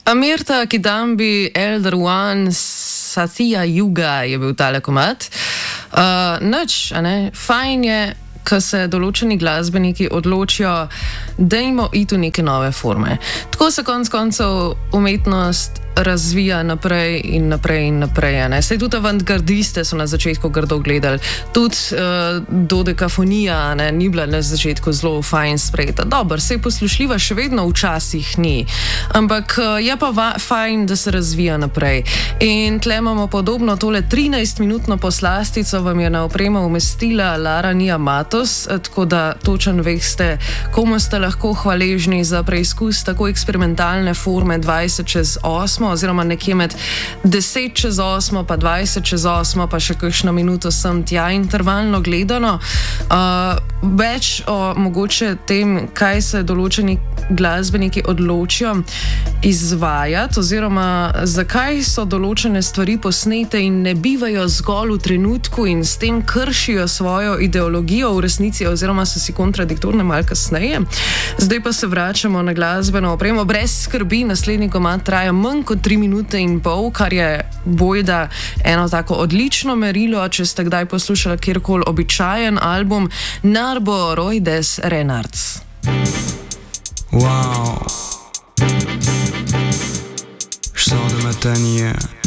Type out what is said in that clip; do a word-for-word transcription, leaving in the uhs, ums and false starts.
Amirta Kidambi, Elder One, Satya Yuga je bil tale komad. Uh, Nič, a ne, fajn je, ko se določeni glasbeniki odločijo, da jimo iti v neke nove forme. Tako se konc koncev umetnost razvija naprej in naprej in naprej. Saj tudi avantgardiste so na začetku grdo gledali. Tudi uh, dodekafonija ne, ni bila na začetku zelo fajn sprejeta. Dobro, saj poslušljiva še vedno včasih ni. Ampak uh, je pa va, fajn, da se razvija naprej. In tle imamo podobno tole trinajstminutno poslastico vam je na opremo umestila Lara Nia Matos, tako da točen veste, komu ste lahko hvaležni za preizkus tako eksperimentalne forme dvajset čez osmo oziroma nekje med deset čez osmo pa dvajset čez osmo pa še kakšno minuto sem tja intervalno gledano. Uh, več o mogoče tem, kaj se določeni glasbeniki odločijo izvajati oziroma zakaj so določene stvari posnete in ne bivajo zgolj v trenutku in s tem kršijo svojo ideologijo v resnici oziroma so si kontradiktorne malo kasneje. Zdaj pa se vračamo na glasbeno opremo. Brez skrbi, naslednji komad traja manj kot tri minute in pol, kar je bojda eno tako odlično merilo, če ste kdaj poslušali kjerkoli običajen album Narbo Roides Renards. Wow. Je sors de ma tanière.